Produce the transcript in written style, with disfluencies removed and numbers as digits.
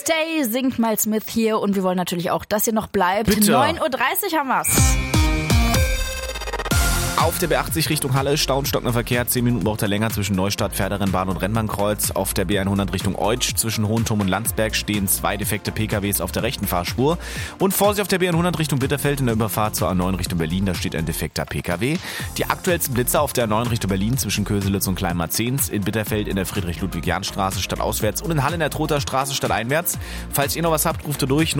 Stay singt Miles Smith hier und wir wollen natürlich auch, dass ihr noch bleibt. Bitte. 9.30 Uhr haben wir's. Auf der B80 Richtung Halle, staunstockender Verkehr, 10 Minuten braucht er länger zwischen Neustadt, Pferderennbahn und Rennbahnkreuz. Auf der B100 Richtung Eutsch zwischen Hohenturm und Landsberg stehen 2 defekte PKWs auf der rechten Fahrspur. Und Vorsicht auf der B100 Richtung Bitterfeld in der Überfahrt zur A9 Richtung Berlin, da steht ein defekter PKW. Die aktuellsten Blitzer auf der A9 Richtung Berlin zwischen Köselitz und Kleinmarzens, in Bitterfeld in der Friedrich-Ludwig-Jahn-Straße stadtauswärts und in Halle in der Trother Straße stadteinwärts. Falls ihr noch was habt, ruft ihr durch